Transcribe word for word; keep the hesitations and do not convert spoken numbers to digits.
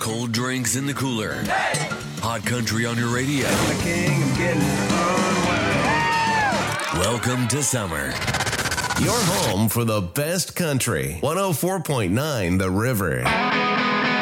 Cold drinks in the cooler. Hey! Hot country on your radio. The king of getting unwell. Welcome to summer. Your home for the best country. one oh four point nine The River.